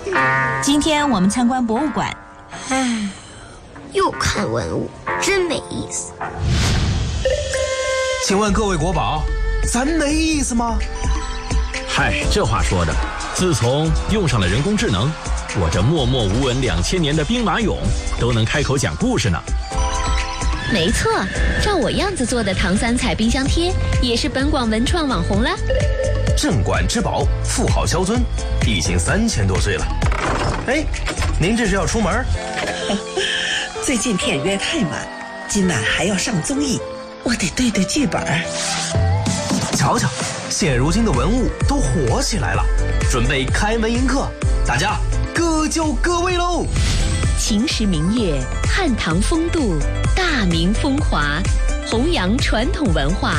今天我们参观博物馆， 又看文物，真没意思。 请问各位国宝，咱没意思吗？ 嗨，这话说的，自从用上了人工智能，我这默默无闻2000年的兵马俑都能开口讲故事呢。 没错，照我样子做的唐三彩冰箱贴也是本广文创网红了。 镇馆之宝，富豪萧尊，已经3000多岁了。哎，您这是要出门？ 最近片约太满，今晚还要上综艺，我得对对剧本。 瞧瞧，现如今的文物都火起来了，准备开门迎客，大家各就各位喽。 秦时明月，汉唐风度，大明风华，弘扬传统文化。